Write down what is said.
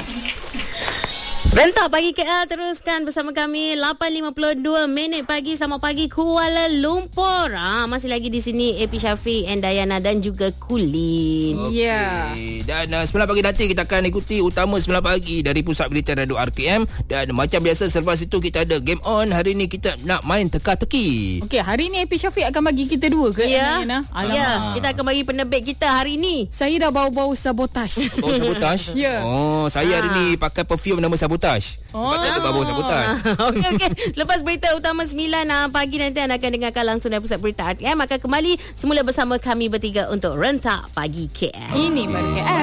Rentak Pagi KL teruskan bersama kami 8.52 minit pagi. Selamat pagi Kuala Lumpur. Masih lagi di sini AP Syafiq and Dayana dan juga Kulin. Ya. Dan 9 pagi nanti kita akan ikuti utama 9 pagi dari Pusat Berita Radio RTM. Dan macam biasa selepas itu kita ada game on. Hari ni kita nak main teka-teki. Okey, hari ni AP Syafiq akan bagi kita dua ke? Ya. Alamak. Kita akan bagi penerbit kita hari ni. Saya dah bau-bau sabotaj. Oh, sabotaj? Ya. Oh, saya hari ni pakai perfume nama sabotaj. Sebab dia ada bau sabotaj. Okey. Lepas berita utama 9 pagi nanti anda akan dengarkan langsung dari Pusat Berita RTM. Akan kembali semula bersama kami bertiga untuk Rentak Pagi KL. Ini baru KL.